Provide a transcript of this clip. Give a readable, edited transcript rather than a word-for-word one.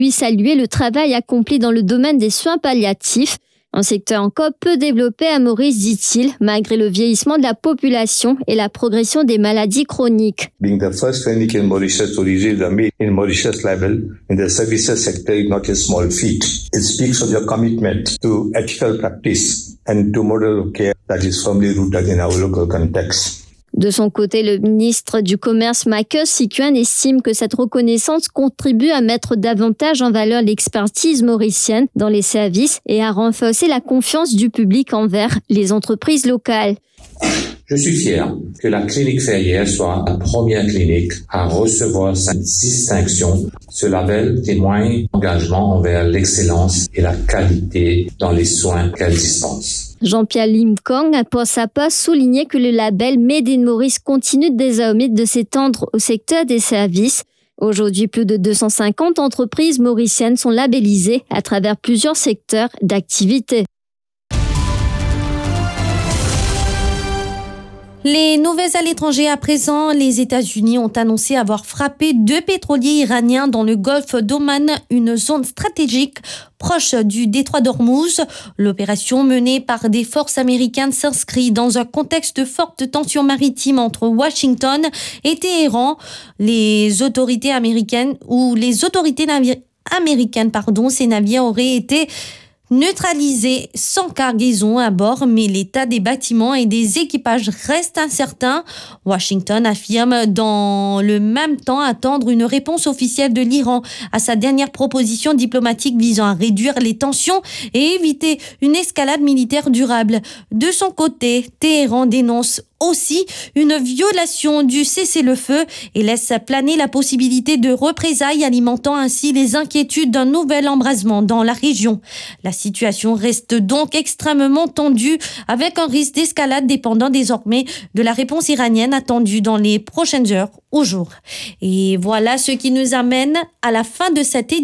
lui salué le travail accompli dans le domaine des soins palliatifs. Un secteur encore peu développé à Maurice, dit-il, malgré le vieillissement de la population et la progression des maladies chroniques. Being the first clinic in Mauritius to receive the Made in Mauritius label in the services sector is not a small feat. It speaks of your commitment to ethical practice and to model of care that is firmly rooted in our local context. De son côté, le ministre du Commerce Marcus Sicuan estime que cette reconnaissance contribue à mettre davantage en valeur l'expertise mauricienne dans les services et à renforcer la confiance du public envers les entreprises locales. Je suis fier que la clinique Ferrière soit la première clinique à recevoir cette distinction. Ce label témoigne d'engagement envers l'excellence et la qualité dans les soins qu'elle dispense. Jean-Pierre Lim Kong a pour sa part souligné que le label Made in Maurice continue désormais de s'étendre au secteur des services. Aujourd'hui, plus de 250 entreprises mauriciennes sont labellisées à travers plusieurs secteurs d'activité. Les nouvelles à l'étranger à présent, les États-Unis ont annoncé avoir frappé 2 pétroliers iraniens dans le golfe d'Oman, une zone stratégique proche du détroit d'Ormuz. L'opération menée par des forces américaines s'inscrit dans un contexte de forte tension maritime entre Washington et Téhéran. Les autorités américaines, ces navires auraient été neutralisés sans cargaison à bord, mais l'état des bâtiments et des équipages reste incertain. Washington affirme dans le même temps attendre une réponse officielle de l'Iran à sa dernière proposition diplomatique visant à réduire les tensions et éviter une escalade militaire durable. De son côté, Téhéran dénonce aussi une violation du cessez-le-feu et laisse planer la possibilité de représailles, alimentant ainsi les inquiétudes d'un nouvel embrasement dans la région. La situation reste donc extrêmement tendue, avec un risque d'escalade dépendant désormais de la réponse iranienne attendue dans les prochaines heures ou jours. Et voilà ce qui nous amène à la fin de cette édition.